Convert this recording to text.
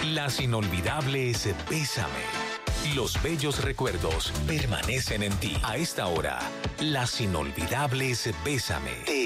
Las inolvidables Bésame. Los bellos recuerdos permanecen en ti. A esta hora, las inolvidables Bésame.